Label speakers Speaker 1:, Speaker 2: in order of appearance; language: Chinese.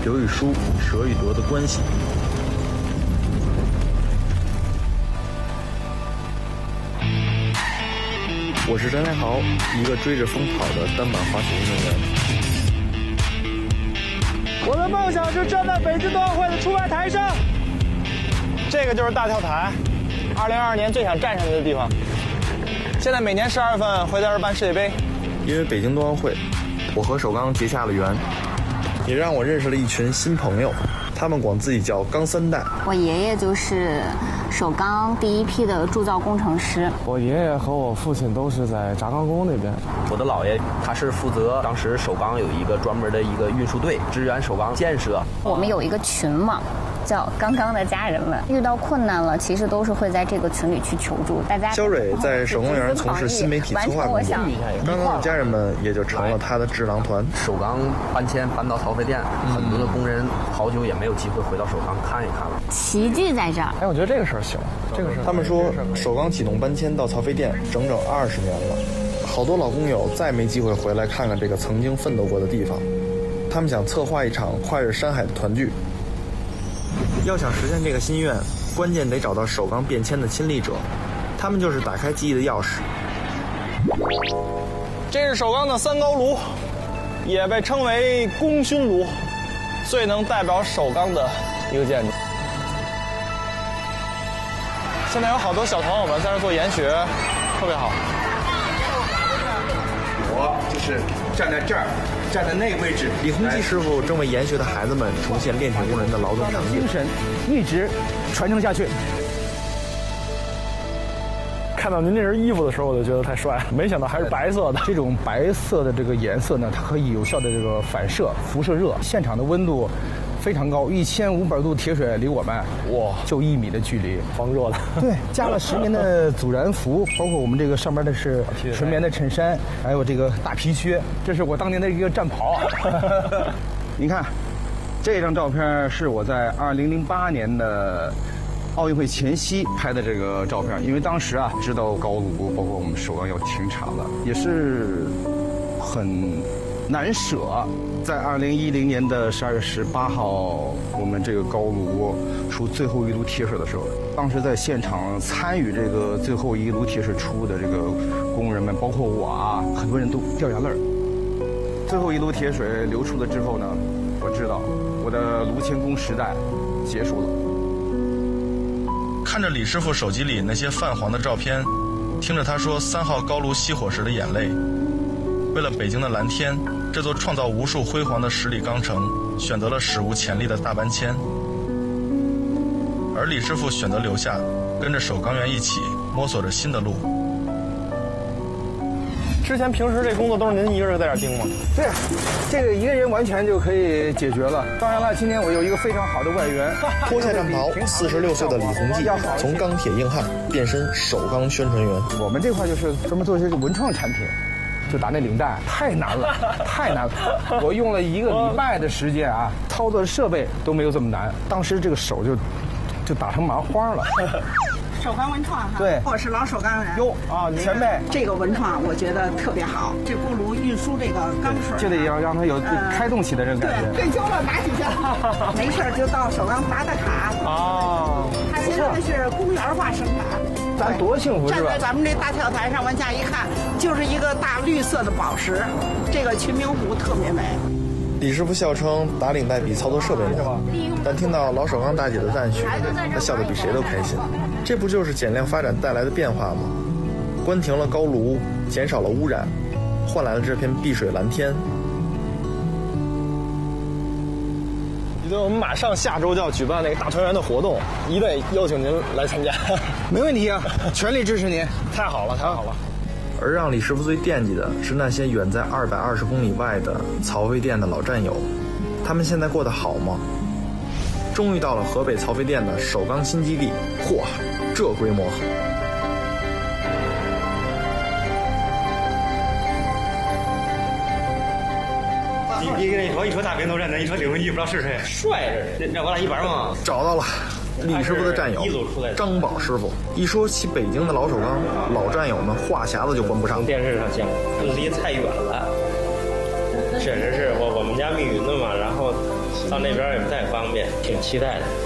Speaker 1: 得与失、舍与得的关系。我是张天豪，一个追着风跑的单板滑雪运动员。
Speaker 2: 我的梦想是站在北京冬奥会的出发台上。这个就是大跳台，2022年最想站上去的地方。现在每年12月份会在这儿办世界杯。
Speaker 1: 因为北京冬奥会，我和首钢结下了缘，也让我认识了一群新朋友，他们管自己叫钢三代。
Speaker 3: 我爷爷就是首钢第一批的铸造工程师。
Speaker 4: 我爷爷和我父亲都是在轧钢工那边。
Speaker 5: 我的姥爷他是负责当时首钢有一个专门的一个运输队，支援首钢建设。
Speaker 3: 我们有一个群嘛，叫刚刚的家人们，遇到困难了，其实都是会在这个群里去求助。大家
Speaker 1: 肖蕊在手工园从事新媒体策划工作，刚刚的家人们也就成了他的智囊团。
Speaker 5: 首钢搬迁搬到曹妃甸，很多的工人好久也没有机会回到首钢看一看了。
Speaker 3: 奇迹在这儿。
Speaker 4: 哎，我觉得这个事儿行，这个事儿。
Speaker 1: 他们说，首钢启动搬迁到曹妃甸整整20年了，好多老工友再没机会回来看看这个曾经奋斗过的地方。他们想策划一场跨越山海的团聚。要想实现这个心愿，关键得找到首钢变迁的亲历者，他们就是打开记忆的钥匙。
Speaker 2: 这是首钢的3高炉，也被称为功勋炉，最能代表首钢的一个建筑。现在有好多小朋友们在这做研学，特别好。
Speaker 6: 我就是站在这儿，站在那个位置。
Speaker 1: 李洪基师傅正为研学的孩子们重现炼铁工人的劳动场景，
Speaker 4: 精神一直传承下去。看到您这身衣服的时候，我就觉得太帅了，没想到还是白色的。这种白色的这个颜色呢，它可以有效的这个反射辐射热，现场的温度非常高，1500度铁水离我们就1米的距离，
Speaker 2: 防热的。
Speaker 4: 对，加了10年的阻燃服，包括我们这个上面的是纯棉的衬衫，还有这个大皮靴，这是我当年的一个战袍。您看，这张照片是我在2008年的奥运会前夕拍的这个照片，因为当时啊知道高炉包括我们首钢要停产了，也是很难舍。在2010年的12月18号，我们这个高炉出最后一炉铁水的时候，当时在现场参与这个最后一炉铁水出的这个工人们，包括我啊，很多人都掉眼泪儿。最后一炉铁水流出了之后呢，我知道我的炉钳工时代结束了。
Speaker 1: 看着李师傅手机里那些泛黄的照片，听着他说3号高炉熄火时的眼泪，为了北京的蓝天，这座创造无数辉煌的十里钢城选择了史无前例的大搬迁，而李师傅选择留下，跟着首钢员一起摸索着新的路。
Speaker 2: 之前平时这工作都是您一个人在这儿盯吗？
Speaker 4: 对，这个一个人完全就可以解决了。当然了，今天我有一个非常好的外援，
Speaker 1: 脱下战袍，46岁的李洪基从钢铁硬汉变身首钢宣传员。
Speaker 4: 我们这块就是专门做一些文创产品，就打那领带，太难了，太难了。我用了1个礼拜的时间啊，操作的设备都没有这么难。当时这个手就打成麻花了。
Speaker 7: 首钢文创哈，
Speaker 4: 对，
Speaker 7: 我是老首钢人。
Speaker 4: 哟啊，前辈，
Speaker 7: 这个文创我觉得特别好。这锅炉运输这个钢水，
Speaker 4: 就得要让它有开动起的这个感觉。
Speaker 7: 对，退休了拿起去，没事就到首钢打卡。
Speaker 2: 哦，
Speaker 7: 它现在是公园化生产，
Speaker 4: 咱多幸福是吧？
Speaker 7: 站在咱们这大跳台上往下一看，就是一个大绿色的宝石，这个群明湖特别美。
Speaker 1: 李师傅笑称打领带比操作设备难，但听到老首钢大姐的赞许，他笑得比谁都开心。这不就是减量发展带来的变化吗？关停了高炉，减少了污染，换来了这片碧水蓝天。
Speaker 2: 对，我们马上下周就要举办那个大团圆的活动，一定邀请您来参加。
Speaker 4: 没问题啊，全力支持您。
Speaker 2: 太好了，太好了。
Speaker 1: 而让李师傅最惦记的是那些远在220公里外的曹妃甸的老战友，他们现在过得好吗？终于到了河北曹妃甸的首钢新基地，嚯，这规模！
Speaker 8: 一瞅大平头站那，一瞅李文基不知道是谁，帅着，让我俩一板吗？
Speaker 1: 找到了。李师傅的战友张宝师傅，一说起北京的老首钢，老战友们话匣子就关不上。
Speaker 8: 从电视上见过，离太远了，确实是我们家密云的嘛，然后
Speaker 9: 到那边也不太方便，挺期待的。